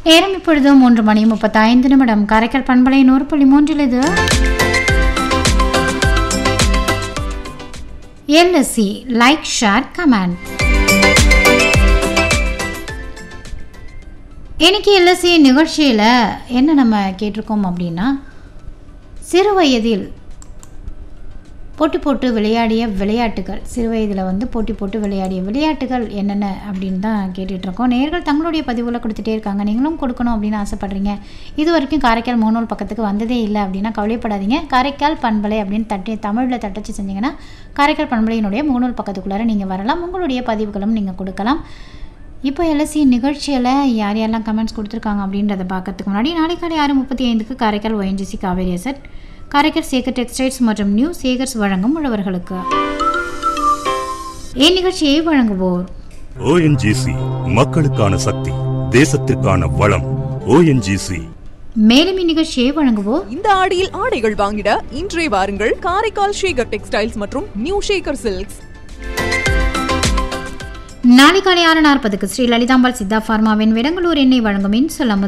நேரம் இப்பொழுது 3:35 காரைக்கால் பண்பலை 100.3 இது LSC லைக் ஷேர் கமெண்ட். இன்னைக்கு LSC நிகழ்ச்சியில் என்ன நம்ம கேட்டிருக்கோம் அப்படின்னா, சிறு வயதில் போட்டி போட்டு விளையாடிய விளையாட்டுகள், சிறு வயதில் போட்டி போட்டு விளையாடிய விளையாட்டுகள் என்னென்ன அப்படின்னு தான் கேட்டுட்ருக்கோம். நேயர்கள் தங்களுடைய பதிவுகளை கொடுத்துட்டே இருக்காங்க. நீங்களும் கொடுக்கணும் அப்படின்னு ஆசைப்பட்றீங்க. இது வரைக்கும் காரைக்கால் முகநூல் பக்கத்துக்கு வந்ததே இல்லை அப்படின்னா கவலைப்படாதீங்க. காரைக்கால் பண்பலை அப்படின்னு தமிழில் தட்டச்சு செஞ்சிங்கன்னா காரைக்கால் பண்பலையினுடைய முகநூல் பக்கத்துக்குள்ளார நீங்கள் வரலாம். உங்களுடைய பதிவுகளும் நீங்கள் கொடுக்கலாம். இப்போ LSC நிகழ்ச்சியில் யார் யாரெல்லாம் கமெண்ட்ஸ் கொடுத்துருக்காங்க அப்படின்றத பார்க்கறதுக்கு முன்னாடி, நாளை காலை 6:35 Karaikal ONGC Kaveri asset, Karaikal Sekar textiles மற்றும் நியூ சேகர்ஸ் வழங்கும் உழவர்களுக்கு இந்நிகழ்ச்சியை வழங்குவோர் ONGC, மக்களுக்கான சக்தி, தேசத்திற்கான வளம். ONGC. மேலும் இந்நிகழ்ச்சியை வழங்குவோர் இந்த ஆடியில் ஆடைகள் வாங்கிட இன்றே வாருங்கள் காரைக்கால் சேகர் டெக்ஸ்டைல்ஸ் மற்றும் நியூ சேகர் சில்க்ஸ். நாளை காலை 6:40 ஸ்ரீ லலிதாம்பாள் சித்தா பார்மாவின் விடங்களூர் எண்ணெய் வழங்கும் இன்சொல்ல